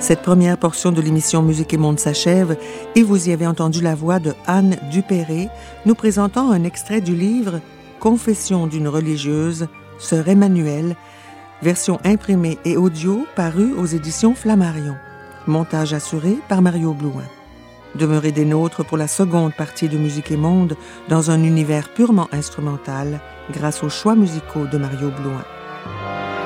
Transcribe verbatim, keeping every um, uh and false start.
Cette première portion de l'émission Musique et Monde s'achève et vous y avez entendu la voix de Anne Dupéré nous présentant un extrait du livre Confession d'une religieuse, Sœur Emmanuelle, version imprimée et audio parue aux éditions Flammarion. Montage assuré par Mario Blouin. Demeurez des nôtres pour la seconde partie de Musique et Monde dans un univers purement instrumental grâce aux choix musicaux de Mario Blouin.